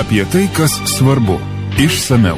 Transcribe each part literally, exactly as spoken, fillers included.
Apie tai, kas svarbu. Išsamiau.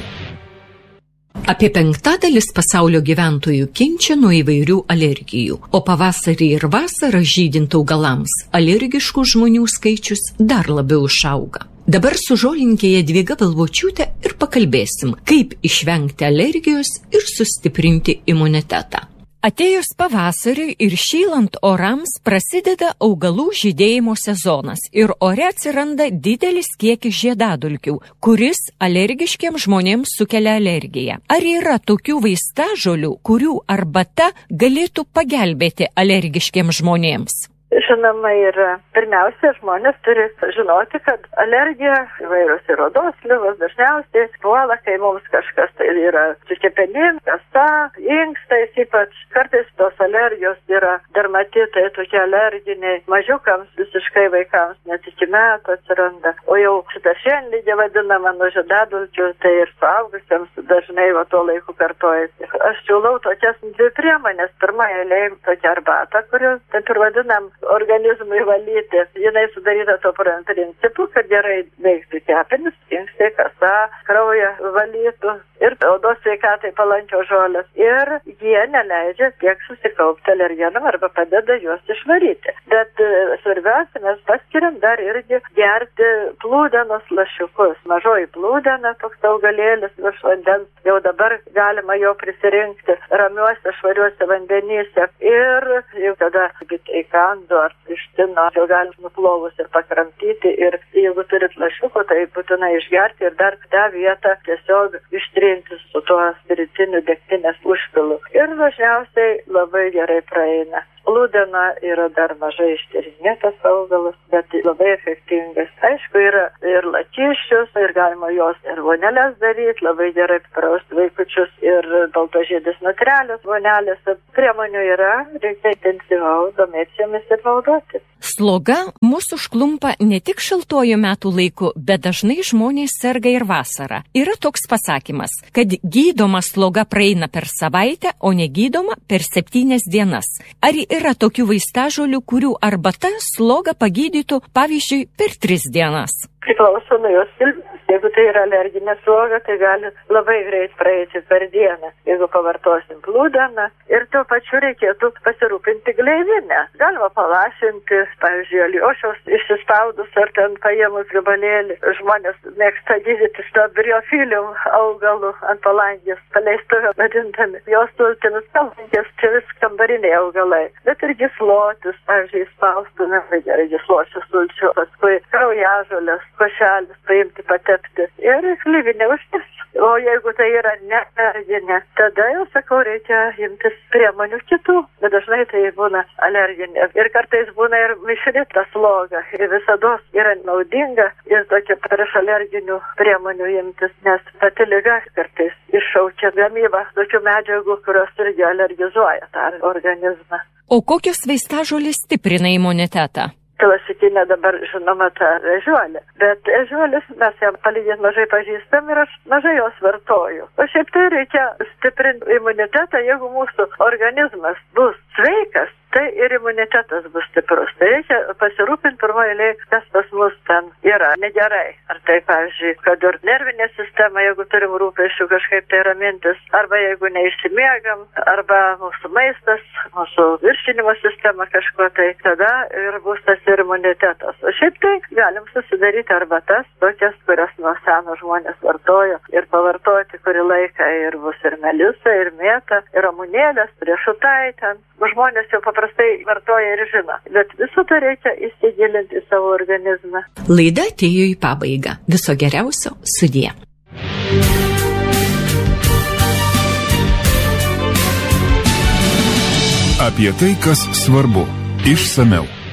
Apie penktadalis pasaulio gyventojų kenčia nuo įvairių alergijų, o pavasarį ir vasarą žydint augalams alergiškų žmonių skaičius dar labiau išauga. Dabar su žolinkė Jadvyga Balvočiūtė ir pakalbėsim, kaip išvengti alergijos ir sustiprinti imunitetą. Atėjus pavasariui ir šylant orams prasideda augalų žydėjimo sezonas ir ore atsiranda didelis kiekis žiedadulkių, kuris alergiškiams žmonėms sukelia alergiją. Ar yra tokių vaistažolių, kurių arbata galėtų pagelbėti alergiškiams žmonėms? Žinoma, ir pirmiausia, žmonės turi žinoti, kad alergija, įvairios ir odos ligos dažniausiai puola, kai mums kažkas tai yra su kepenim, kasa, inkstais, ypač kartais tos alergijos yra dermatitai, tokie alerginiai, mažiukams, visiškai vaikams, net iki metų atsiranda. O jau šitą šiandien vadinama nuo žiedadulkių, tai ir suaugusiems dažnai va tuo laiku kartojasi. Aš siūlau tokias dvi priemonės. Pirma, eilė tokia arbata, kurios taip ir vadinam organizmui valyti. Jinai sudaryta to principu, kad gerai veiktų kepenis, inkstai, kasa, kraują valytų ir odos sveikatai palankios žolės. Ir jie neleidžia tiek susikaupti alergenam arba padeda juos išvaryti. Bet svarbiausia, mes paskiriam dar irgi gerti plūdenos lašiukus. Mažoji plūdena, toks augalėlis virš vandens, jau dabar galima jo prisirinkti ramiuose, švariuose vandenyse. Ir jau tada įkandu ar ištino, jau galim nuplovus ir pakramtyti. Ir jeigu turit lašiukų, tai būtinai išgerti ir dar tą vietą tiesiog ištrinti su tuo spiritiniu degtinės užpilu. Ir dažniausiai labai gerai praeina. Plūdena yra dar mažai ištyrinėtas augalas, bet labai efektingas. Aišku, yra ir lakišius, ir galima jos ir vonelės daryti, labai gerai prausti vaikučius ir baltožiedės nutrelės vonelėse. Priemonių yra, reikia intensyviau domėtis jomis ir naudoti. Sloga mūsų užklumpa ne tik šaltuoju metų laiku, bet dažnai žmonės serga ir vasarą. Yra toks pasakymas, kad gydoma sloga praeina per savaitę, o negydoma per septynias dienas. Ar yra tokių vaistažolių, kurių arbata slogą pagydytų, pavyzdžiui, per tris dienas? Priklauso nuo jos kilmės. Jeigu tai yra alerginė sloga, tai gali labai greit praeiti per dieną, jeigu pavartosim plūdeną. Ir tuo pačiu reikėtų pasirūpinti gleivinę. Galima palašinti, pavyzdžiui, aliošiaus išsispaudus ar ten paėmus gabalėlį. Žmonės mėgsta gydytis to briofilium augalų ant palangės, paleistuvio vadintami. Jos sultinis palangės, čia vis kambariniai augalai. Bet ir gyslotis, pavyzdžiui, spaustume, gerai gysločių sulčių, paskui kraujažolės, košelis paimti, patepti ir gleivinę užtepti. O jeigu tai yra ne alerginė, tada jau, sakau, reikia imtis priemonių kitų. Bet dažnai tai būna alerginė. Ir kartais būna ir mišri ta sloga. Ir visados yra naudinga ir tokia prieš alerginių priemonių imtis, nes pati liga kartais iššaukia gamybą tokių medžiagų, kurios irgi alergizuoja tą organizmą. O kokios vaistažolės stiprina imunitetą? Klasikinė dabar žinoma ta ežiuolė. Bet ežiuolis mes jam palyginti mažai pažįstam ir aš mažai jos vartoju. O šiaip tai reikia stiprinti imunitetą, jeigu mūsų organizmas bus sveikas, tai ir imunitetas bus stiprus. Tai reikia pasirūpinti pirmoje eilėje, kas pas mus ten yra negerai. Ar tai, pavyzdžiui, kad ir nervinė sistema, jeigu turim rūpesčių kažkaip tai ramintis, arba jeigu neišsimiegam, arba mūsų maistas, mūsų virškinimo sistema kažko, tai tada ir bus tas ir imunitetas. O šiaip tai galim susidaryti arbatas, tokias, kurias nuo seno žmonės vartojo ir pavartoti kurį laiką ir bus ir melisa, ir mėta, ir ramunėlės, riešutai ten. Žmonės jau paprastai vartoja ir žino, bet visą to reikia įsigilinti į savo organizmą. Laida atėjo į pabaigą. Viso geriausio, sudie. Apie tai, kas svarbu. Išsamiau.